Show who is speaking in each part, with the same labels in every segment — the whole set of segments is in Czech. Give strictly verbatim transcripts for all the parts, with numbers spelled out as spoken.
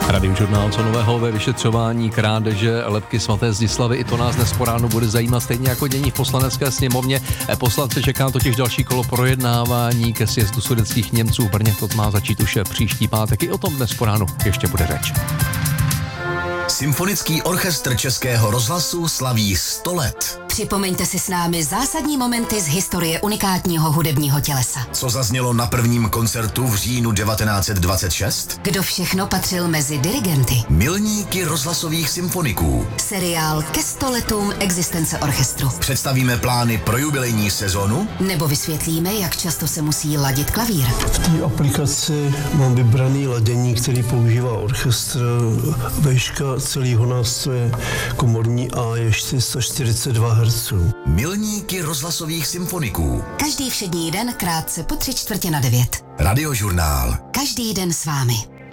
Speaker 1: Radiožurnál, co nového ve vyšetřování krádeže lebky svaté Zdislavy. I to nás dnes po ránu bude zajímat, stejně jako dění v Poslanecké sněmovně. Poslance čeká totiž další kolo projednávání ke sjezdu sudetských Němců v Brně. To má začít už příští pátek. I o tom dnes po ránu ještě bude řeč.
Speaker 2: Symfonický orchestr Českého rozhlasu slaví sto let.
Speaker 3: Připomeňte si s námi zásadní momenty z historie unikátního hudebního tělesa.
Speaker 2: Co zaznělo na prvním koncertu v říjnu devatenáct set dvacet šest?
Speaker 3: Kdo všechno patřil mezi dirigenty?
Speaker 2: Milníky rozhlasových symfoniků.
Speaker 3: Seriál ke sto letům existence orchestru.
Speaker 2: Představíme plány pro jubilejní sezonu?
Speaker 3: Nebo vysvětlíme, jak často se musí ladit klavír.
Speaker 4: V té aplikaci mám vybraný ladění, který používá orchestr. Vejška celého nástroje komorní A je čtyři sta čtyřicet dva hertzů.
Speaker 2: Milníky rozhlasových symfoniků.
Speaker 3: Každý všední den krátce po tři čtvrtě na devět.
Speaker 2: Radiožurnál.
Speaker 3: Každý den s vámi.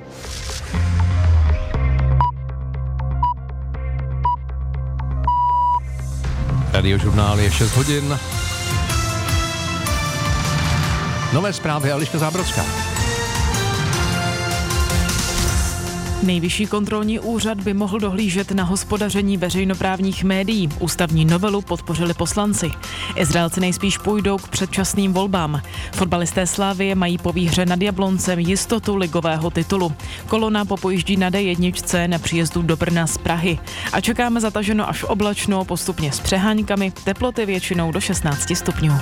Speaker 1: Radiožurnál je šest hodin. Nové zprávy Eliška Zábrodská.
Speaker 5: Nejvyšší kontrolní úřad by mohl dohlížet na hospodaření veřejnoprávních médií. Ústavní novelu podpořili poslanci. Izraelci nejspíš půjdou k předčasným volbám. Fotbalisté Slavie mají po výhře nad Jabloncem jistotu ligového titulu. Kolona popojíždí na D jedna na příjezdu do Brna z Prahy. A čekáme zataženo až oblačno, postupně s přeháňkami, teploty většinou do šestnáct stupňů.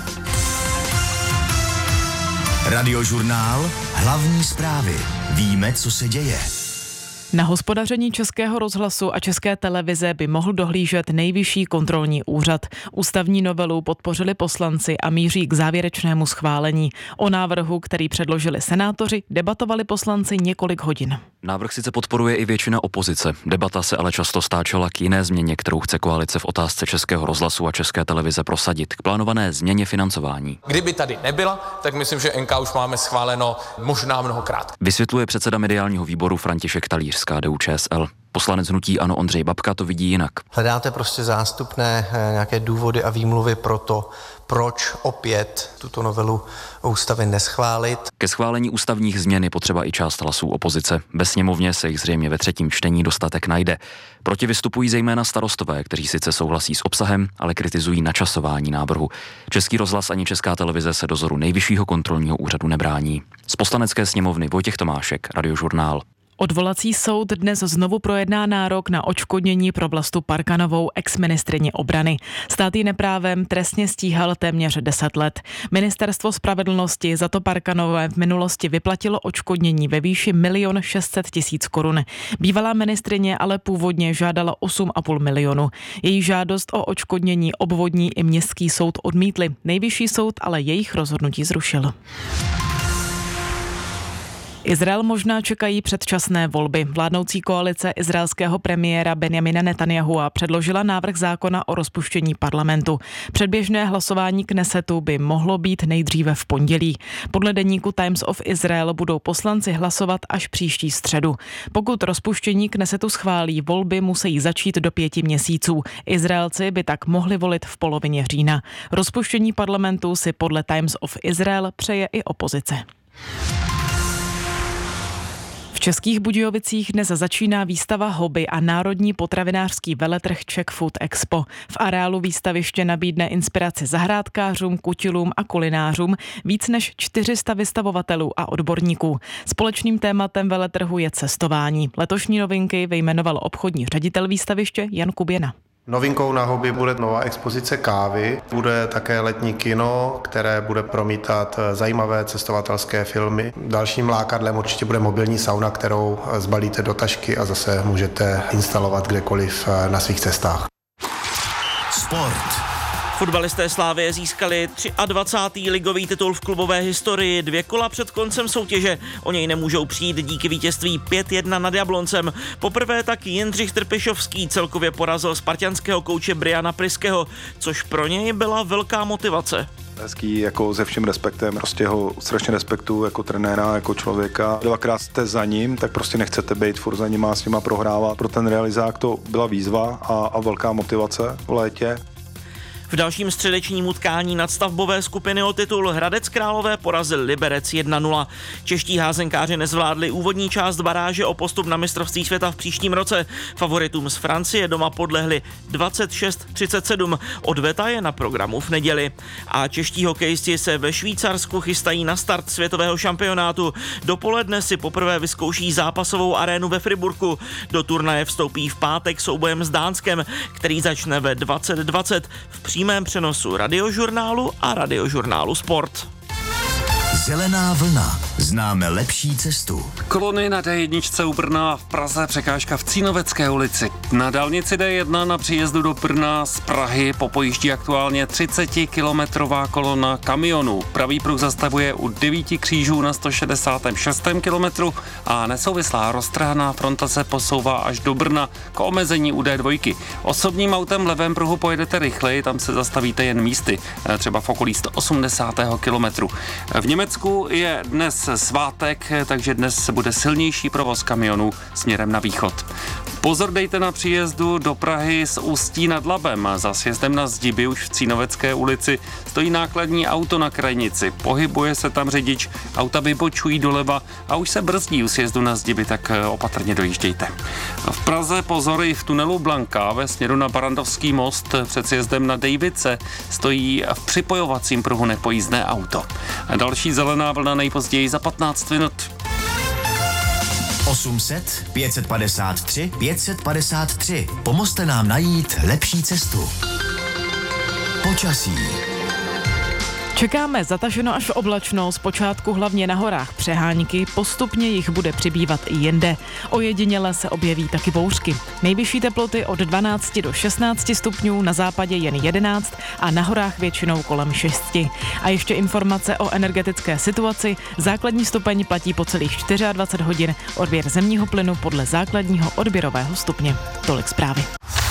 Speaker 2: Radiožurnál. Hlavní zprávy. Víme, co se děje.
Speaker 5: Na hospodaření Českého rozhlasu a České televize by mohl dohlížet Nejvyšší kontrolní úřad. Ústavní novelu podpořili poslanci a míří k závěrečnému schválení. O návrhu, který předložili senátoři, debatovali poslanci několik hodin.
Speaker 6: Návrh sice podporuje i většina opozice. Debata se ale často stáčela k jiné změně, kterou chce koalice v otázce Českého rozhlasu a České televize prosadit, k plánované změně financování.
Speaker 7: Kdyby tady nebyla, tak myslím, že N K už máme schváleno možná mnohokrát.
Speaker 6: Vysvětluje předseda mediálního výboru František Talíř z K D U Č S L. Poslanec hnutí ANO Ondřej Babka to vidí jinak.
Speaker 8: Hledáte prostě zástupné nějaké důvody a výmluvy pro to, proč opět tuto novelu ústavy neschválit.
Speaker 6: Ke schválení ústavních změn je potřeba i část hlasů opozice. Ve sněmovně se jich zřejmě ve třetím čtení dostatek najde. Proti vystupují zejména starostové, kteří sice souhlasí s obsahem, ale kritizují načasování návrhu. Český rozhlas ani Česká televize se dozoru Nejvyššího kontrolního úřadu nebrání. Z Poslanecké sněmovny Vojtěch Tomášek, Radiožurnál.
Speaker 5: Odvolací soud dnes znovu projedná nárok na odškodnění pro Vlastu Parkanovou, exministryni obrany. Stát ji neprávem trestně stíhal téměř deset let. Ministerstvo spravedlnosti za to Parkanové v minulosti vyplatilo odškodnění ve výši milion šest set tisíc korun. Bývalá ministryně ale původně žádala osm a půl milionu. Její žádost o odškodnění obvodní i městský soud odmítli. Nejvyšší soud ale jejich rozhodnutí zrušil. Izrael možná čekají předčasné volby. Vládnoucí koalice izraelského premiéra Benjamina Netanyahua předložila návrh zákona o rozpuštění parlamentu. Předběžné hlasování Knesetu by mohlo být nejdříve v pondělí. Podle deníku Times of Israel budou poslanci hlasovat až příští středu. Pokud rozpuštění Knesetu schválí, volby musí začít do pěti měsíců. Izraelci by tak mohli volit v polovině října. Rozpuštění parlamentu si podle Times of Israel přeje i opozice. V Českých Budějovicích dnes začíná výstava hobby a národní potravinářský veletrh Czech Food Expo. V areálu výstaviště nabídne inspiraci zahrádkářům, kutilům a kulinářům víc než čtyři sta vystavovatelů a odborníků. Společným tématem veletrhu je cestování. Letošní novinky vyjmenoval obchodní ředitel výstaviště Jan Kuběna.
Speaker 9: Novinkou na hobby bude nová expozice kávy, bude také letní kino, které bude promítat zajímavé cestovatelské filmy. Dalším lákadlem určitě bude mobilní sauna, kterou zbalíte do tašky a zase můžete instalovat kdekoliv na svých cestách.
Speaker 2: Sport.
Speaker 10: Fotbalisté Slavie získali dvacátý třetí ligový titul v klubové historii. Dvě kola před koncem soutěže o něj nemůžou přijít díky vítězství pět jedna nad Jabloncem. Poprvé tak Jindřich Trpišovský celkově porazil spartanského kouče Briana Priského, což pro něj byla velká motivace.
Speaker 11: Hezký, jako se vším respektem, prostě ho strašně respektuju jako trenéra, jako člověka. Dvakrát jste za ním, tak prostě nechcete být furt za ním a s nima prohrávat. Pro ten realizák to byla výzva a, a velká motivace v létě.
Speaker 10: V dalším středečním utkání nadstavbové skupiny o titul Hradec Králové porazil Liberec jedna nula. Čeští házenkáři nezvládli úvodní část baráže o postup na mistrovství světa v příštím roce. Favoritům z Francie doma podlehli dvacet šest třicet sedm. Odveta je na programu v neděli. A čeští hokejisti se ve Švýcarsku chystají na start světového šampionátu. Dopoledne si poprvé vyzkouší zápasovou arénu ve Friburku. Do turnaje vstoupí v pátek soubojem s Dánskem, který začne ve dvacet dvacet v přímém přenosu Radiožurnálu a Radiožurnálu Sport.
Speaker 2: Zelená vlna. Známe lepší cestu.
Speaker 12: Kolony na D jedna u Brna, v Praze překážka v Cínovecké ulici. Na dálnici D jedna na příjezdu do Brna z Prahy popojíždí aktuálně třicetikilometrová kolona kamionů. Pravý pruh zastavuje u devíti křížů na sto šedesátém šestém kilometru a nesouvislá roztrhaná fronta se posouvá až do Brna k omezení u D dva. Osobním autem v levém pruhu pojedete rychleji, tam se zastavíte jen místy, třeba v okolí sto osmdesátého kilometru. V Německu je dnes svátek, takže dnes bude silnější provoz kamionů směrem na východ. Pozor dejte na příjezdu do Prahy z Ústí nad Labem. Za sjezdem na Zdiby už v Cínovecké ulici stojí nákladní auto na krajnici. Pohybuje se tam řidič, auta vybočují doleva a už se brzdí u sjezdu na Zdiby, tak opatrně dojíždějte. V Praze pozor i v tunelu Blanka ve směru na Barandovský most před sjezdem na Dejvice stojí v připojovacím pruhu nepojízdné auto. Další zelená vlna nejpozději za patnáct minut.
Speaker 2: osm set pět set padesát tři pět set padesát tři. Pomozte nám najít lepší cestu. Počasí.
Speaker 5: Čekáme zataženo až oblačno, zpočátku hlavně na horách přehánky, postupně jich bude přibývat i jinde. Ojediněle se objeví taky bouřky. Nejvyšší teploty od dvanáct do šestnáct stupňů, na západě jen jedenáct a na horách většinou kolem šest. A ještě informace o energetické situaci. Základní stupeň platí po celých dvacet čtyři hodin, odběr zemního plynu podle základního odběrového stupně. Tolik zprávy.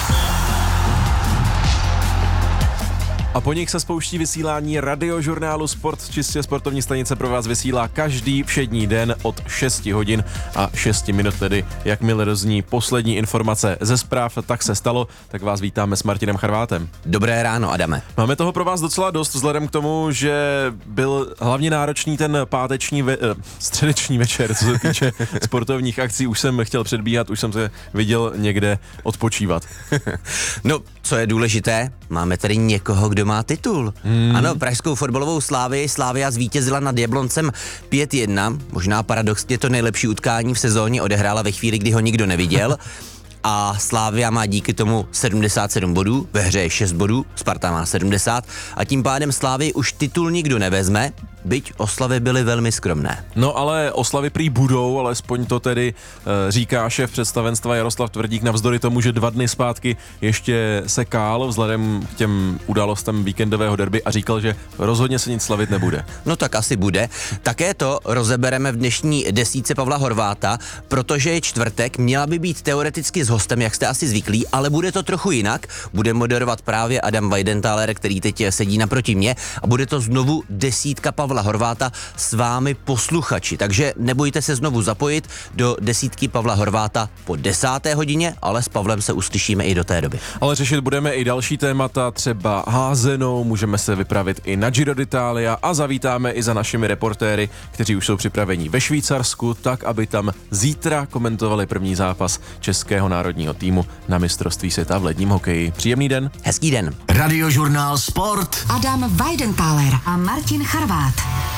Speaker 13: A po nich se spouští vysílání Radiožurnálu Sport. Čistě sportovní stanice pro vás vysílá každý všední den od šesti hodin a šesti minut, tedy jakmile dozní poslední informace ze zpráv, tak se stalo, tak vás vítáme s Martinem Charvátem.
Speaker 14: Dobré ráno, Adame.
Speaker 13: Máme toho pro vás docela dost, vzhledem k tomu, že byl hlavně náročný ten páteční, ve, eh, středeční večer, co se týče sportovních akcí. Už jsem chtěl předbíhat, už jsem se viděl někde odpočívat.
Speaker 14: No, co je důležité, máme tady někoho, kdo má titul. Hmm. Ano, pražskou fotbalovou Slávii Slavia zvítězila nad Jabloncem pět jedna, možná paradoxně to nejlepší utkání v sezóně odehrála ve chvíli, kdy ho nikdo neviděl. A Slavia má díky tomu sedmdesát sedm bodů, ve hře je šest bodů, Sparta má sedmdesát a tím pádem Slavii už titul nikdo nevezme, byť oslavy byly velmi skromné.
Speaker 13: No ale oslavy prý budou, alespoň to tedy e, říká šéf představenstva Jaroslav Tvrdík, navzdory tomu, že dva dny zpátky ještě se kál vzhledem k těm událostem víkendového derby a říkal, že rozhodně se nic slavit nebude.
Speaker 14: No tak asi bude. Také to rozebereme v dnešní desítce Pavla Horváta, protože je čtvrtek, měla by být teoreticky s hostem, jak jste asi zvyklí, ale bude to trochu jinak. Bude moderovat právě Adam Weidenthaler, který teď sedí naproti mě, a bude to znovu desítka Pavla Horváta s vámi posluchači, takže nebojte se znovu zapojit do desítky Pavla Horváta po desáté hodině, ale s Pavlem se uslyšíme i do té doby.
Speaker 13: Ale řešit budeme i další témata, třeba házenou, můžeme se vypravit i na Giro d'Italia a zavítáme i za našimi reportéry, kteří už jsou připraveni ve Švýcarsku, tak aby tam zítra komentovali první zápas českého národního týmu na mistrovství světa v ledním hokeji. Příjemný den.
Speaker 14: Hezký den.
Speaker 2: Radiožurnál Sport.
Speaker 3: Adam Weidenthaler a Martin Charvát.